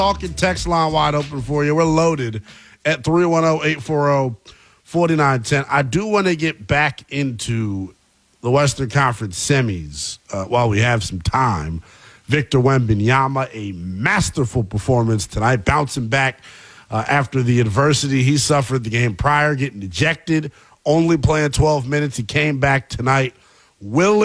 Talking text line wide open for you. We're loaded at 310-840-4910. I do want to get back into the Western Conference semis while we have some time. Victor Wembanyama, a masterful performance tonight, bouncing back after the adversity he suffered the game prior, getting ejected, only playing 12 minutes. He came back tonight willing